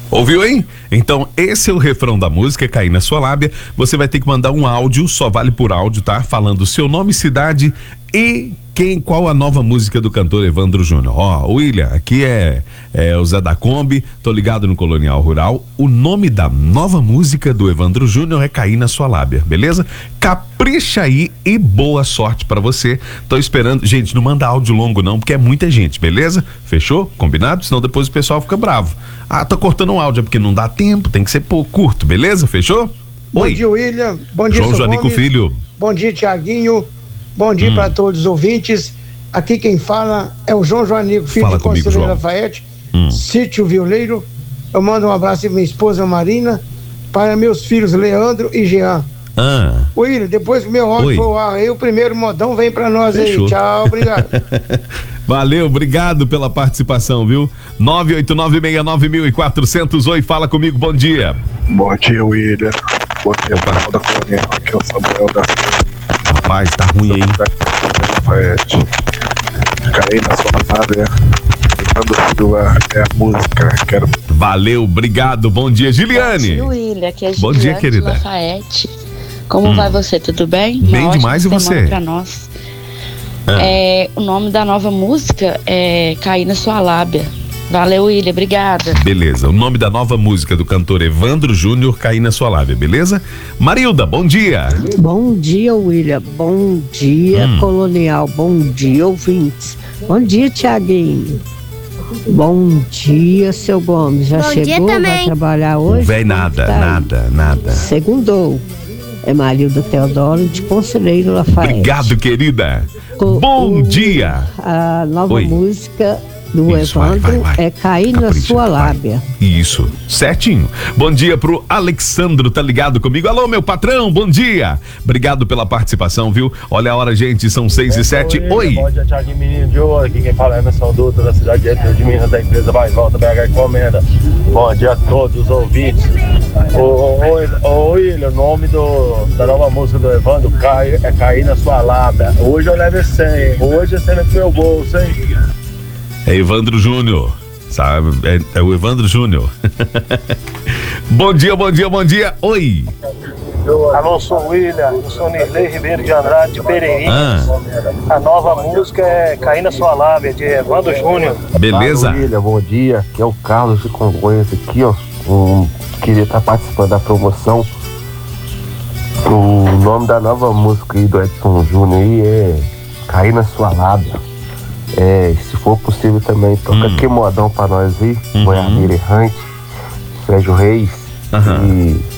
Ouviu, hein? Então, esse é o refrão da música, Cair na Sua Lábia. Você vai ter que mandar um áudio, só vale por áudio, tá? Falando seu nome, cidade e qual a nova música do cantor Evandro Júnior. William, aqui é o Zé da Kombi, tô ligado no Colonial Rural. O nome da nova música do Evandro Júnior é Cair na Sua Lábia, beleza? Capricha aí e boa sorte pra você. Tô esperando, gente, não manda áudio longo não, porque é muita gente, beleza? Fechou? Combinado? Senão depois o pessoal fica bravo. Tô cortando um áudio, é porque não dá tempo, tem que ser curto, beleza? Fechou? Bom dia, William. Bom dia, João Joanico Filho. Bom dia, Tiaguinho. Bom dia para todos os ouvintes. Aqui quem fala é o João Joanico Filho, fala de comigo, Conselheiro Lafayette, Sítio Violeiro. Eu mando um abraço para minha esposa Marina, para meus filhos Leandro e Jean. William, depois que meu áudio for ao ar, aí o primeiro modão vem para nós. Fechou. Aí. Tchau, obrigado. Valeu, obrigado pela participação, viu? 989691400. Oi, fala comigo, bom dia. Bom dia, William. Bom dia, Barão da Colônia. Aqui é o Samuel da... Rapaz, tá ruim, hein? Caí na Sua Lábia. É a música. Quero... Valeu, obrigado. Bom dia, Giliane. Bom dia, William. Aqui é Bom dia, querida. Lafayette. Como vai você? Tudo bem? Bem demais, e você? Pra nós. O nome da nova música é Cair na Sua Lábia. Valeu, William, obrigada. Beleza, o nome da nova música do cantor Evandro Júnior, Cair na Sua Lábia, beleza? Marilda, bom dia. Bom dia, William. Bom dia, Colonial. Bom dia, ouvintes. Bom dia, Tiaguinho. Bom dia, seu Gomes. Já chegou? Vai trabalhar hoje? Véi, nada. Segundou. É Marilda Teodoro, de Conselheiro Lafayette. Obrigado, querida. Bom dia. A nova música do Evandro é Cair na Sua Lábia. Isso, certinho. Bom dia pro Alexandro, tá ligado comigo? Alô, meu patrão, bom dia. Obrigado pela participação, viu? Olha a hora, gente, são 6h07. Oi. Bom dia, Thiago, menino de ouro. Aqui quem fala é Emerson Dutra, da cidade de Minas, da empresa Vai e Volta, BH Encomenda. Bom dia a todos os ouvintes. Ô William, o nome da nova música do Evandro é Cair na Sua Lábia. Hoje eu levo 100, hoje você leva pro meu bolso, hein? É Evandro Júnior, sabe? É o Evandro Júnior. Bom dia. Oi. Alô, sou William, eu sou Nirley Ribeiro de Andrade, de Pereirinhas. A nova música é Cair na Sua Lábia, de Evandro Júnior. Beleza. William, bom dia. Aqui é o Carlos de Congonhas aqui, ó. Queria estar participando da promoção. O nome da nova música aí do Edson Júnior aí é Cair na Sua Lábia. Se for possível também, toca que modão pra nós aí, Goianeira Errante, Sérgio Reis e